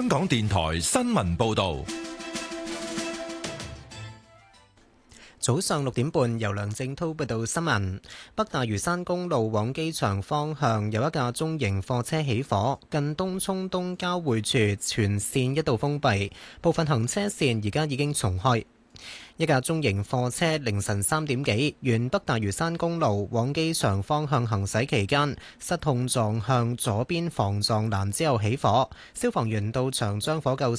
香港電台新聞報道。 早上6點半，由梁正滔報道新聞。北大嶼山公路往機場方向有一架中型貨車起火，近東涌東交匯處全線一度封閉，部分行車線而家已經重開。一架中型貨車凌晨3點幾，沿北大嶼山公路往機場方向行駛期間，失控撞向左邊防撞欄之後起火。消防員到場將火救